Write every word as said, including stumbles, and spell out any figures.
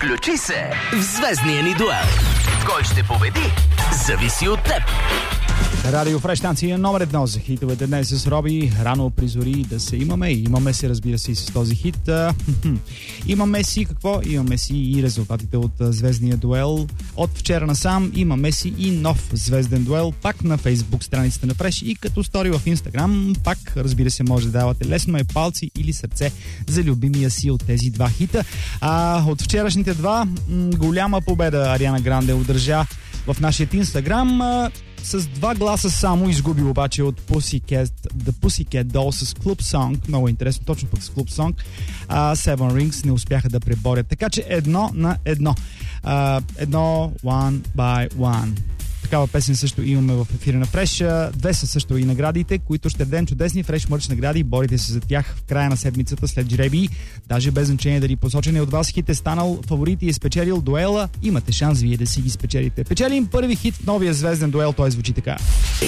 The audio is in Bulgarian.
Включи се в звездния ни дуел. Кой ще победи, зависи от теб. Радио Фреш, станция номер едно за хитовете днес с Роби. Рано при зори да се имаме. Имаме се, разбира се, и с този хит. Имаме си какво? Имаме си и резултатите от звездния дуел. От вчера насам имаме си и нов звезден дуел, пак на Фейсбук страницата на Фреш и като стори в Инстаграм. Пак, разбира се, може да давате лесно е палци или сърце за любимия си от тези два хита. А от вчерашните два, м- голяма победа Ариана Гранде удържа в нашия Инстаграм. С два гласа само изгуби обаче от Pussycat, The Pussycat Dolls с Club Song. Много интересно, точно пък с Club Song. А, Seven Rings не успяха да преборят. Така че едно на едно. А, едно, one by one. Такава песен също имаме в ефира на Фреш. Две са също и наградите, които ще дадем чудесни Фреш мърч награди. Борите се за тях в края на седмицата след жребии. Даже без значение дали посочен от вас хит е станал фаворит и е спечелил дуела, имате шанс вие да си ги спечелите. Печелим първи хит в новия звезден дуел, той звучи така.